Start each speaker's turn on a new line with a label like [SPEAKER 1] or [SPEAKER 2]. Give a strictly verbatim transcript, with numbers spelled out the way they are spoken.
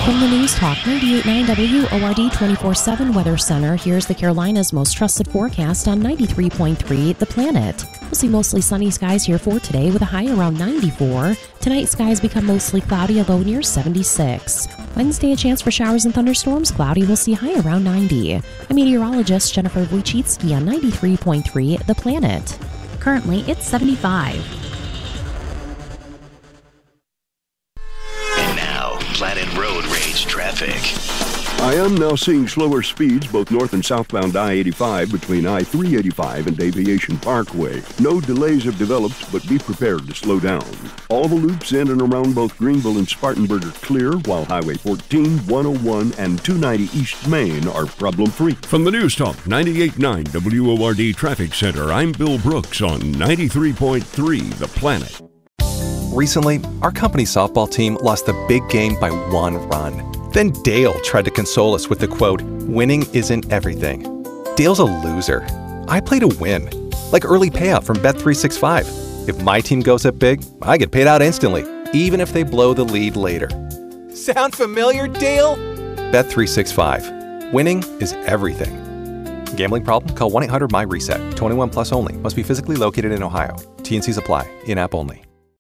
[SPEAKER 1] From the News Talk ninety-eight point nine W O R D twenty-four seven Weather Center, here's the Carolinas' most trusted forecast on ninety-three point three The Planet. We'll see mostly sunny skies here for today with a high around ninety-four. Tonight, skies become mostly cloudy, a low near seventy-six. Wednesday, a chance for showers and thunderstorms, cloudy, we'll see high around ninety. I'm meteorologist Jennifer Wojcicki on ninety-three point three The Planet. Currently, it's seventy-five.
[SPEAKER 2] Planet Road Rage traffic.
[SPEAKER 3] I am now seeing slower speeds both north and southbound I eighty-five between I three eighty-five and Aviation Parkway. No delays have developed, but be prepared to slow down. All the loops in and around both Greenville and Spartanburg are clear, while Highway fourteen, one oh one, and two ninety East Main are problem-free.
[SPEAKER 4] From the News Talk ninety-eight point nine W O R D Traffic Center, I'm Bill Brooks on ninety-three point three The Planet.
[SPEAKER 5] Recently, our company's softball team lost the big game by one run. Then Dale tried to console us with the quote, "Winning isn't everything." Dale's a loser. I play to win, like early payout from Bet three sixty-five. If my team goes up big, I get paid out instantly, even if they blow the lead later. Sound familiar, Dale? Bet three sixty-five. Winning is everything. Gambling problem? Call one eight hundred M Y RESET. twenty-one plus only. Must be physically located in Ohio. T and Cs apply. In-app only.